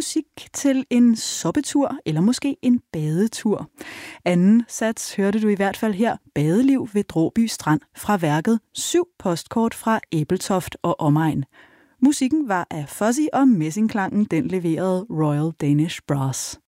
musik til en suppetur eller måske en badetur. Anden sats hørte du i hvert fald her, Badeliv ved Dråby Strand fra værket 7 postkort fra Ebeltoft og omegn. Musikken var af Fuzzy, og messingklangen den leverede Royal Danish Brass.